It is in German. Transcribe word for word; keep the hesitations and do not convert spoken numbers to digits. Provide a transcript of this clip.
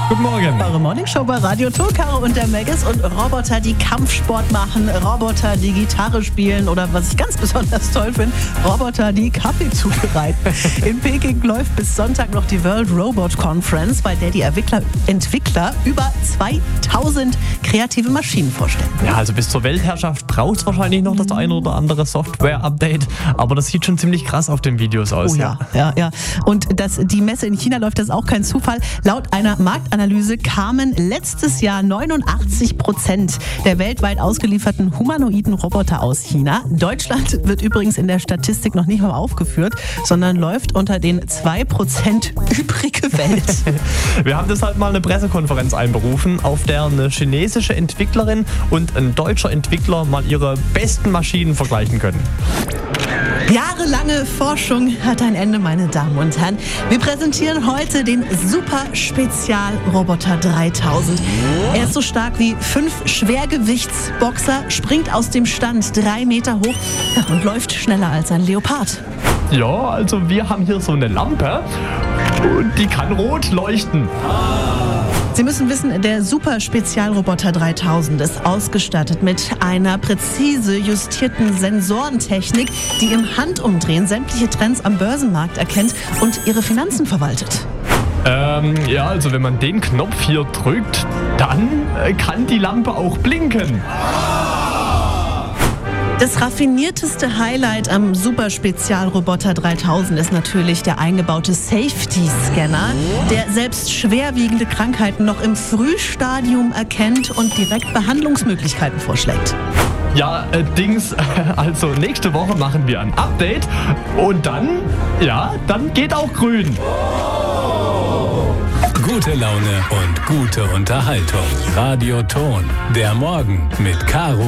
Guten Morgen. Eure Morningshow bei Radio Tour, Caro und der Megas und Roboter, die Kampfsport machen, Roboter, die Gitarre spielen oder was ich ganz besonders toll finde, Roboter, die Kaffee zubereiten. In Peking läuft bis Sonntag noch die World Robot Conference, bei der die Entwickler, Entwickler über zweitausend kreative Maschinen vorstellen. Ja, also bis zur Weltherrschaft braucht es wahrscheinlich noch das eine oder andere Software-Update, aber das sieht schon ziemlich krass auf den Videos aus. Oh ja, ja, ja. Und dass die Messe in China läuft, das ist auch kein Zufall. Laut einer Marktanalyse kamen letztes Jahr neunundachtzig Prozent der weltweit ausgelieferten humanoiden Roboter aus China. Deutschland wird übrigens in der Statistik noch nicht mal aufgeführt, sondern läuft unter den zwei Prozent übrige Welt. Wir haben deshalb mal eine Pressekonferenz einberufen, auf der eine chinesische Entwicklerin und ein deutscher Entwickler mal ihre besten Maschinen vergleichen können. Jahrelange Forschung hat ein Ende, meine Damen und Herren. Wir präsentieren heute den Super Spezialroboter dreitausend. Er ist so stark wie fünf Schwergewichtsboxer, springt aus dem Stand drei Meter hoch und läuft schneller als ein Leopard. Ja, also wir haben hier so eine Lampe und die kann rot leuchten. Sie müssen wissen, der Super Spezialroboter dreitausend ist ausgestattet mit einer präzise justierten Sensorentechnik, die im Handumdrehen sämtliche Trends am Börsenmarkt erkennt und ihre Finanzen verwaltet. Ähm, ja, also wenn man den Knopf hier drückt, dann äh, kann die Lampe auch blinken. Das raffinierteste Highlight am Super Spezialroboter dreitausend ist natürlich der eingebaute Safety-Scanner, der selbst schwerwiegende Krankheiten noch im Frühstadium erkennt und direkt Behandlungsmöglichkeiten vorschlägt. Ja, äh, Dings, also nächste Woche machen wir ein Update und dann, ja, dann geht auch grün. Gute Laune und gute Unterhaltung. Radio Ton, der Morgen mit Caro